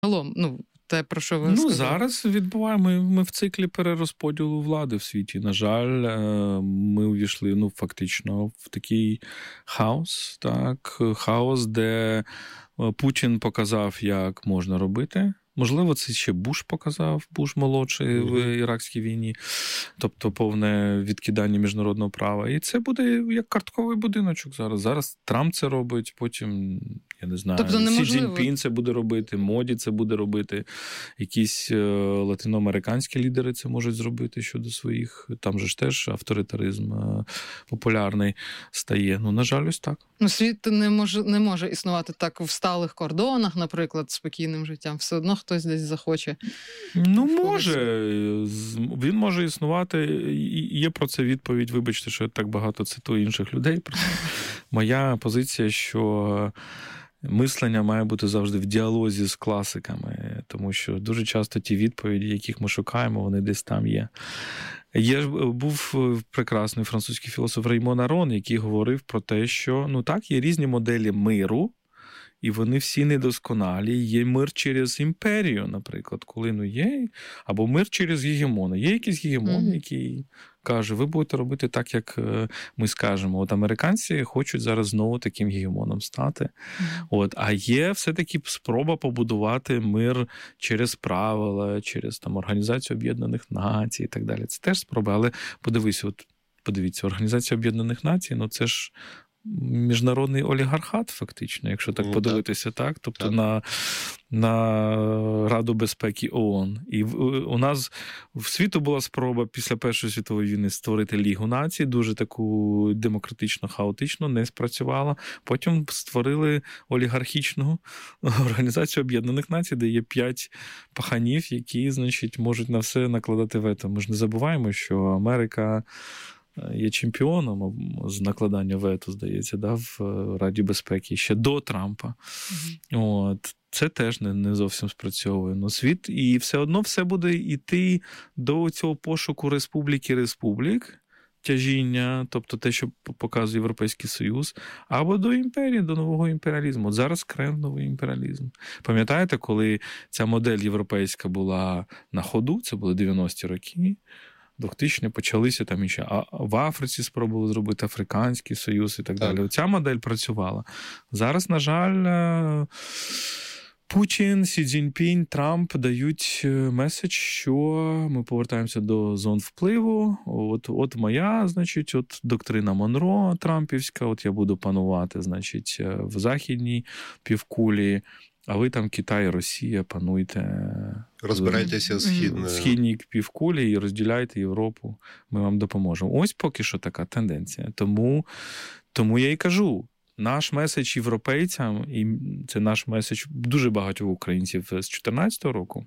Загалом, те, про що ви сказали. Зараз відбуваємо, ми в циклі перерозподілу влади в світі. На жаль, ми увійшли, фактично, в такий хаос, хаос, де Путін показав, як можна робити. Можливо, це ще Буш показав, Буш молодший в іракській війні, тобто повне відкидання міжнародного права. І це буде як картковий будиночок зараз. Зараз Трамп це робить, потім, я не знаю, тобто Сі Цзіньпін це буде робити, Моді це буде робити, якісь латиноамериканські лідери це можуть зробити щодо своїх, там же ж теж авторитаризм популярний стає. На жаль, ось так. Світ не може існувати так в сталих кордонах, наприклад, спокійним життям. Все одно хтось десь захоче. Може. Він може існувати. Є про це відповідь. Вибачте, що я так багато цитую інших людей. Моя позиція, що мислення має бути завжди в діалозі з класиками, тому що дуже часто ті відповіді, яких ми шукаємо, вони десь там є. Був прекрасний французький філософ Реймон Арон, який говорив про те, що, є різні моделі миру, і вони всі недосконалі. Є мир через імперію, наприклад, коли є, або мир через гегемона. Є якийсь гегемон, який каже, ви будете робити так, як ми скажемо. От американці хочуть зараз знову таким гегемоном стати. А є все-таки спроба побудувати мир через правила, через Організацію Об'єднаних Націй і так далі. Це теж спроба, але подивіться, Організація Об'єднаних Націй, це ж міжнародний олігархат, фактично, якщо так подивитися, так? Тобто на Раду безпеки ООН. І у нас в світу була спроба після Першої світової війни створити Лігу націй, дуже таку демократично, хаотично, не спрацювала. Потім створили олігархічну Організацію Об'єднаних Націй, де є 5 паханів, які, можуть на все накладати вето. Ми ж не забуваємо, що Америка є чемпіоном з накладання вето, здається, в Раді безпеки ще до Трампа. Це теж не зовсім спрацьовує. Світ, і все одно все буде йти до цього пошуку республік, тяжіння, тобто те, що показує Європейський Союз, або до імперії, до нового імперіалізму. Зараз крем новий імперіалізм. Пам'ятаєте, коли ця модель європейська була на ходу, це були 90-ті роки, 2000-ні почалися там іще. А в Африці спробували зробити Африканський Союз і так далі. Оця модель працювала. Зараз, на жаль, Путін, Сі Цзіньпін, Трамп дають меседж, що ми повертаємося до зон впливу. От моя, доктрина Монро трампівська, я буду панувати, в західній півкулі. А ви там, Китай, Росія, пануйте. Розбирайтеся в східній півкулі і розділяйте Європу. Ми вам допоможемо. Ось поки що така тенденція. Тому я і кажу, наш меседж європейцям, і це наш меседж дуже багатьох українців з 2014 року,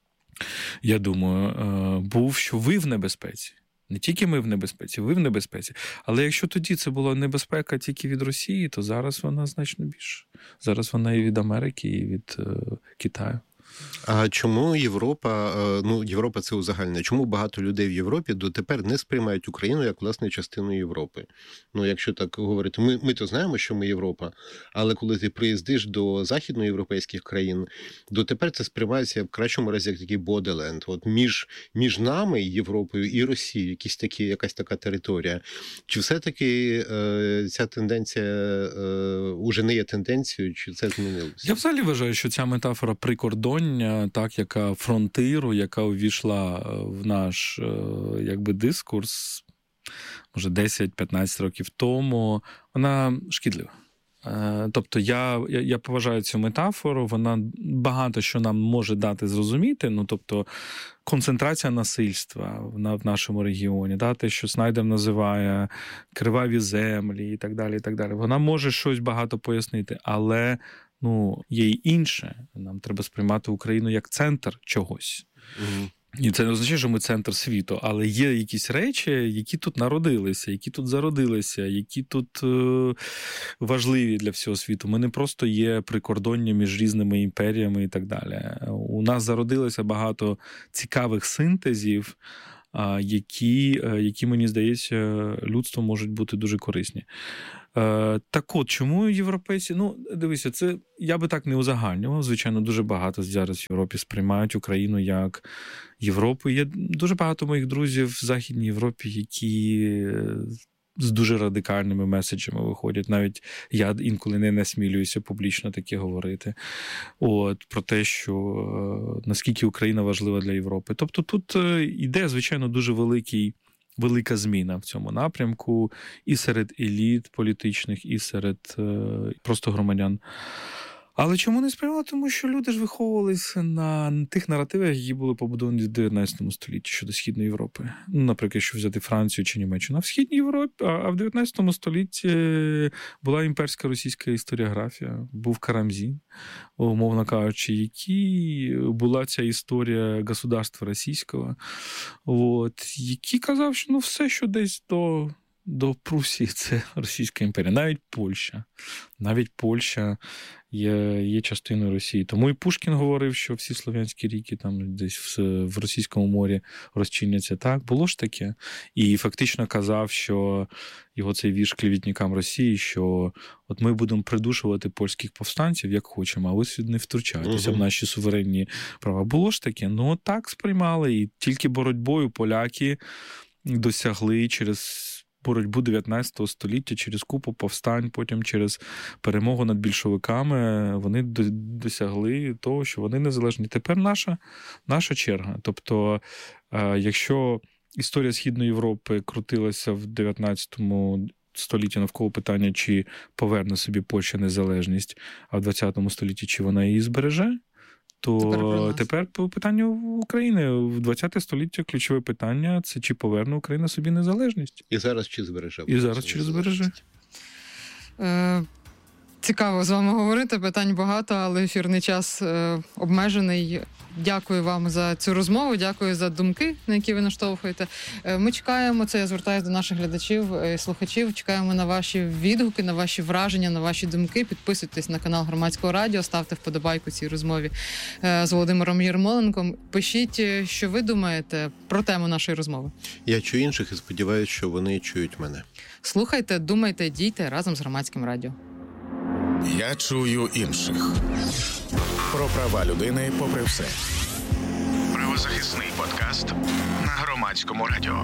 я думаю, був, що ви в небезпеці. Не тільки ми в небезпеці, ви в небезпеці. Але якщо тоді це була небезпека тільки від Росії, то зараз вона значно більше. Зараз вона і від Америки, і від Китаю. А чому Європа, Європа це узагальнення, чому багато людей в Європі дотепер не сприймають Україну як, власне, частину Європи? Якщо так говорити, ми то знаємо, що ми Європа, але коли ти приїздиш до західноєвропейських країн, дотепер це сприймається в кращому разі як такий бодиленд. Між нами, Європою і Росією, якась така територія. Чи все-таки ця тенденція уже не є тенденцією, чи це змінилося? Я взагалі вважаю, що ця метафора прикордоння, яка фронтиру, яка увійшла в наш дискурс, може 10-15 років тому, вона шкідлива. Тобто я поважаю цю метафору, вона багато що нам може дати зрозуміти, тобто концентрація насильства в нашому регіоні, те, що Снайдер називає криваві землі і так далі, і так далі. Вона може щось багато пояснити, але є й інше. Нам треба сприймати Україну як центр чогось. І це не означає, що ми центр світу, але є якісь речі, які тут народилися, які тут зародилися, які тут важливі для всього світу. Ми не просто є прикордоння між різними імперіями і так далі. У нас зародилося багато цікавих синтезів, які, мені здається, людству можуть бути дуже корисні. Так от, чому європейці? Ну, дивися, це я би так не узагальнював. Звичайно, дуже багато зараз в Європі сприймають Україну як Європу. Є дуже багато моїх друзів в Західній Європі, які з дуже радикальними меседжами виходять. Навіть я інколи не насмілююся публічно таке говорити. Про те, що наскільки Україна важлива для Європи. Тобто тут іде, звичайно, дуже велика зміна в цьому напрямку і серед еліт політичних, і серед просто громадян. Але чому не сприймали? Тому що люди ж виховувалися на тих наративах, які були побудовані в 19 столітті щодо Східної Європи. Ну, наприклад, якщо взяти Францію чи Німеччину. А в Східній Європі, а в 19 столітті була імперська російська історіографія, був Карамзін, умовно кажучи, який була ця історія государства російського, який казав, що все, що десь до Прусії, це Російська імперія. Навіть Польща є частиною Росії. Тому і Пушкін говорив, що всі слов'янські ріки там десь в Російському морі розчиняться. Так, було ж таке. І фактично казав, що його цей вірш клеветникам Росії, що от ми будемо придушувати польських повстанців, як хочемо, а ви не втручайтеся в наші суверенні права. Було ж таке. Ну, так сприймали. І тільки боротьбою поляки досягли через боротьбу 19 століття, через купу повстань, потім через перемогу над більшовиками, вони досягли того, що вони незалежні. Тепер наша черга. Тобто, якщо історія Східної Європи крутилася в 19 столітті навколо питання, чи поверне собі Польща незалежність, а в 20 столітті, чи вона її збереже, то тепер по питанню України. В 20 століття ключове питання – це чи поверне Україна собі незалежність. І зараз чи збереже. Цікаво з вами говорити, питань багато, але ефірний час обмежений. Дякую вам за цю розмову, дякую за думки, на які ви наштовхуєте. Ми чекаємо, це я звертаюся до наших глядачів і слухачів, чекаємо на ваші відгуки, на ваші враження, на ваші думки. Підписуйтесь на канал Громадського радіо, ставте вподобайку цій розмові з Володимиром Єрмоленком. Пишіть, що ви думаєте про тему нашої розмови. Я чую інших і сподіваюся, що вони чують мене. Слухайте, думайте, дійте разом з Громадським радіо. Я чую інших. Про права людини попри все. Правозахисний подкаст на Громадському радіо.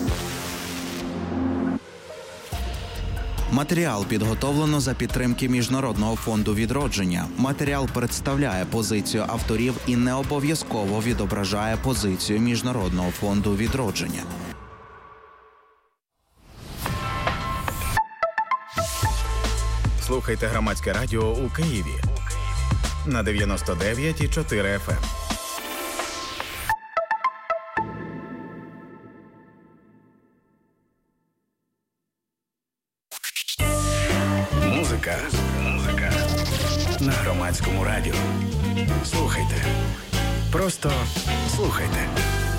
Матеріал підготовлено за підтримки Міжнародного фонду відродження. Матеріал представляє позицію авторів і не обов'язково відображає позицію Міжнародного фонду відродження. Слухайте Громадське радіо у Києві на 99,4 FM. Музика на Громадському радіо. Слухайте. Просто слухайте.